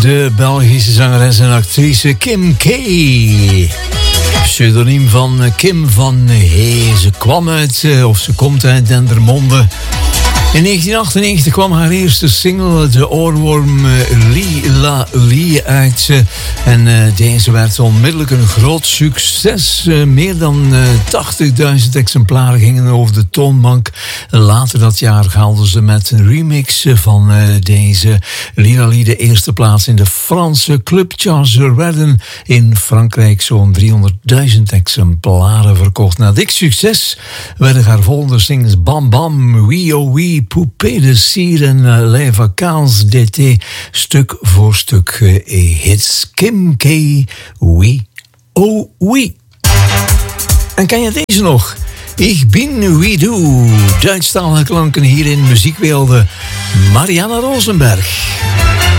De Belgische zangeres en actrice Kim K. Pseudoniem van Kim van Hey. Ze komt uit Dendermonde. In 1998 kwam haar eerste single, de oorworm Lila Lee, uit. En deze werd onmiddellijk een groot succes. Meer dan 80.000 exemplaren gingen over de toonbank. Later dat jaar haalden ze met een remix van deze Lila Lee de eerste plaats in de Franse clubcharts. Er werden in Frankrijk zo'n 300.000 exemplaren verkocht. Na dit succes werden haar volgende singles Bam Bam, Oui Oh Oui, Poupée de Cire en Les Vacances d'été, stuk voor stuk hits. Kim K, Oui Oh Oui. En ken je deze nog? Ik bin wie du. Duitsstalige klanken hier in muziekwerelden. Marianne Rosenberg.